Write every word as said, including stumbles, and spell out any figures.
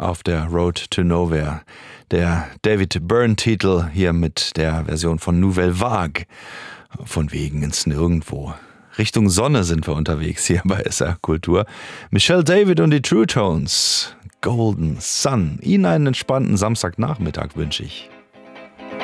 auf der Road to Nowhere. Der David Byrne-Titel hier mit der Version von Nouvelle Vague. Von wegen ins Nirgendwo. Richtung Sonne sind wir unterwegs hier bei S R Kultur. Michelle David und die True Tones. Golden Sun. Ihnen einen entspannten Samstagnachmittag wünsche ich.